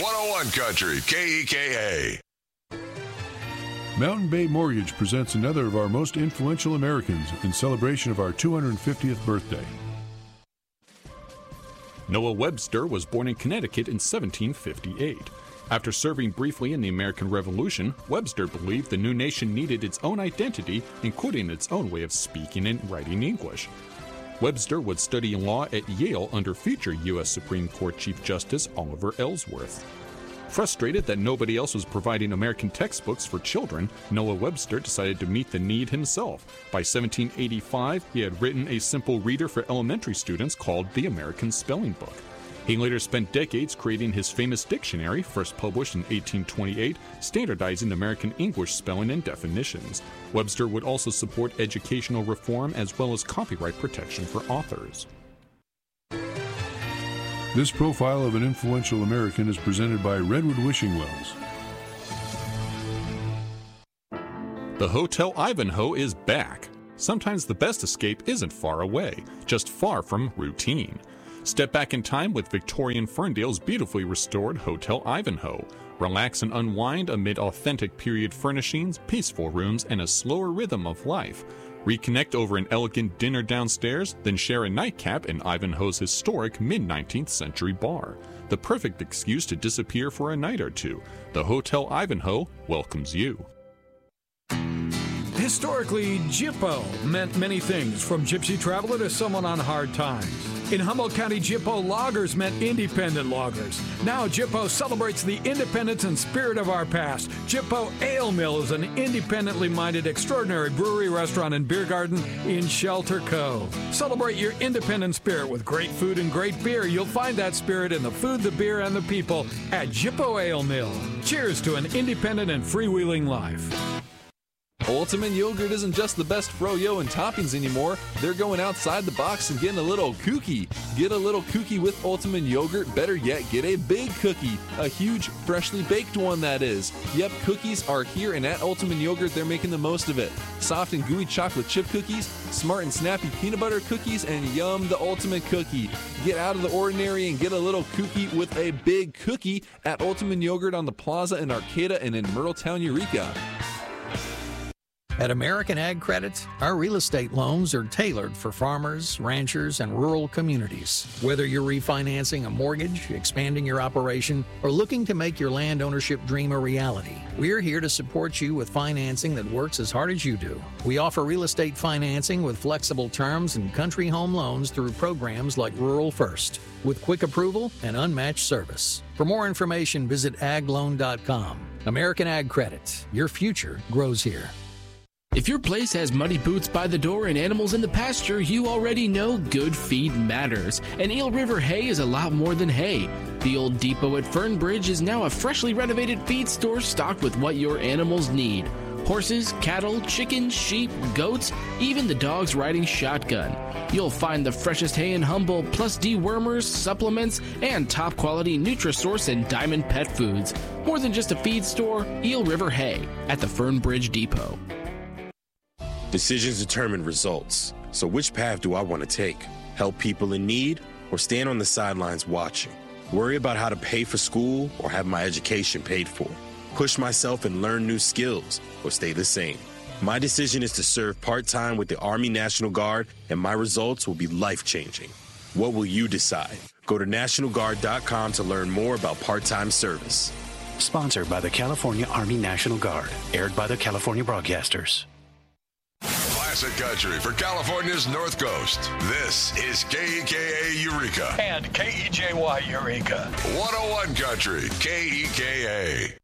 101 Country, KEKA. Mountain Bay Mortgage presents another of our most influential Americans in celebration of our 250th birthday. Noah Webster was born in Connecticut in 1758. After serving briefly in the American Revolution, Webster believed the new nation needed its own identity, including its own way of speaking and writing English. Webster would study law at Yale under future U.S. Supreme Court Chief Justice Oliver Ellsworth. Frustrated that nobody else was providing American textbooks for children, Noah Webster decided to meet the need himself. By 1785, he had written a simple reader for elementary students called the American Spelling Book. He later spent decades creating his famous dictionary, first published in 1828, standardizing American English spelling and definitions. Webster would also support educational reform as well as copyright protection for authors. This profile of an influential American is presented by Redwood Wishing Wells. The Hotel Ivanhoe is back. Sometimes the best escape isn't far away, just far from routine. Step back in time with Victorian Ferndale's beautifully restored Hotel Ivanhoe. Relax and unwind amid authentic period furnishings, peaceful rooms, and a slower rhythm of life. Reconnect over an elegant dinner downstairs, then share a nightcap in Ivanhoe's historic mid-19th century bar. The perfect excuse to disappear for a night or two. The Hotel Ivanhoe welcomes you. Historically, Jippo meant many things, from gypsy traveler to someone on hard times. In Humboldt County, Jippo loggers meant independent loggers. Now, Jippo celebrates the independence and spirit of our past. Jippo Ale Mill is an independently minded, extraordinary brewery, restaurant, and beer garden in Shelter Cove. Celebrate your independent spirit with great food and great beer. You'll find that spirit in the food, the beer, and the people at Jippo Ale Mill. Cheers to an independent and freewheeling life. Ultimate Yogurt isn't just the best froyo and toppings anymore. They're going outside the box and getting a little kooky. Get a little kooky with Ultimate Yogurt. Better yet, get a big cookie. A huge, freshly baked one, that is. Yep, cookies are here, and at Ultimate Yogurt, they're making the most of it. Soft and gooey chocolate chip cookies, smart and snappy peanut butter cookies, and yum, the ultimate cookie. Get out of the ordinary and get a little kooky with a big cookie at Ultimate Yogurt on the Plaza in Arcata and in Myrtletown, Eureka. At American Ag Credit, our real estate loans are tailored for farmers, ranchers, and rural communities. Whether you're refinancing a mortgage, expanding your operation, or looking to make your land ownership dream a reality, we're here to support you with financing that works as hard as you do. We offer real estate financing with flexible terms and country home loans through programs like Rural First, with quick approval and unmatched service. For more information, visit agloan.com. American Ag Credit. Your future grows here. If your place has muddy boots by the door and animals in the pasture, you already know good feed matters. And Eel River Hay is a lot more than hay. The old depot at Fernbridge is now a freshly renovated feed store stocked with what your animals need. Horses, cattle, chickens, sheep, goats, even the dogs riding shotgun. You'll find the freshest hay in Humboldt, plus dewormers, supplements, and top-quality Nutrisource and Diamond Pet Foods. More than just a feed store, Eel River Hay at the Fernbridge Depot. Decisions determine results. So which path do I want to take? Help people in need or stand on the sidelines watching? Worry about how to pay for school or have my education paid for? Push myself and learn new skills or stay the same? My decision is to serve part-time with the Army National Guard, and my results will be life-changing. What will you decide? Go to NationalGuard.com to learn more about part-time service. Sponsored by the California Army National Guard. Aired by the California Broadcasters. Classic country for California's North Coast. This is KEKA Eureka. And KEJY Eureka. 101 Country, KEKA.